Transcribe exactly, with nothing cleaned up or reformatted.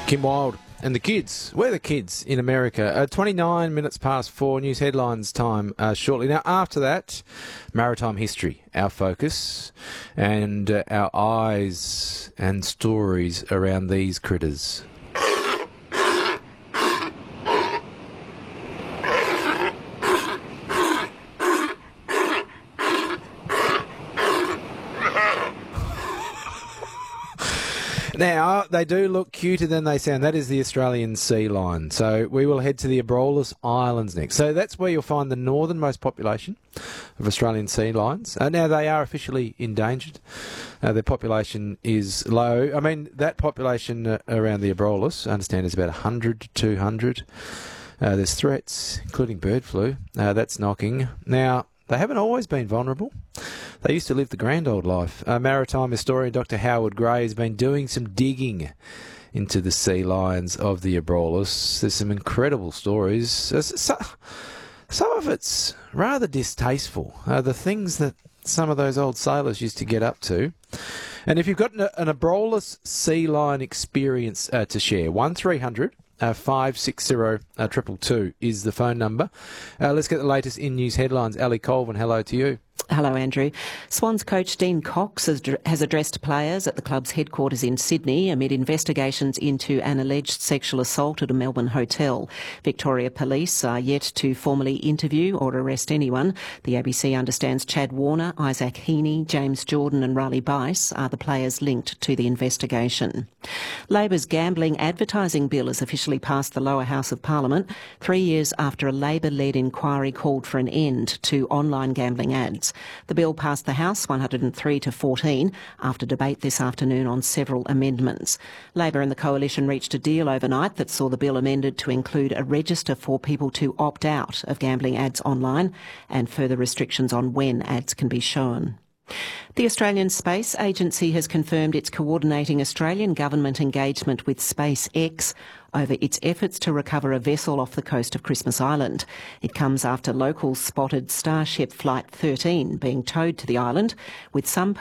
Kim Wilde and the kids. We're the kids in America. Uh, twenty-nine minutes past four, news headlines time uh, shortly. Now, after that, maritime history, our focus, and uh, our eyes and stories around these critters. Now, they do look cuter than they sound. That is the Australian sea lion. So we will head to the Abrolhos Islands next. So that's where you'll find the northernmost population of Australian sea lions. Uh, now, they are officially endangered. Uh, their population is low. I mean, that population uh, around the Abrolhos, I understand, is about one hundred to two hundred. Uh, there's threats, including bird flu. Uh, that's knocking. Now, they haven't always been vulnerable. They used to live the grand old life. Uh, maritime historian Doctor Howard Gray has been doing some digging into the sea lions of the Abrolhos. There's some incredible stories. Uh, so, some of it's rather distasteful. Uh, the things that some of those old sailors used to get up to. And if you've got an, an Abrolhos sea lion experience uh, to share, one three hundred Uh, five six zero uh, two two two is the phone number. Uh, let's get the latest in news headlines. Ali Colvin, hello to you. Hello, Andrew. Swans coach Dean Cox has, has addressed players at the club's headquarters in Sydney amid investigations into an alleged sexual assault at a Melbourne hotel. Victoria Police are yet to formally interview or arrest anyone. The A B C understands Chad Warner, Isaac Heaney, James Jordan and Riley Bice are the players linked to the investigation. Labor's gambling advertising bill has officially passed the lower house of Parliament, three years after a Labor-led inquiry called for an end to online gambling ads. The bill passed the House one hundred three to fourteen after debate this afternoon on several amendments. Labor and the Coalition reached a deal overnight that saw the bill amended to include a register for people to opt out of gambling ads online and further restrictions on when ads can be shown. The Australian Space Agency has confirmed it's coordinating Australian government engagement with SpaceX over its efforts to recover a vessel off the coast of Christmas Island. It comes after locals spotted Starship Flight thirteen being towed to the island, with some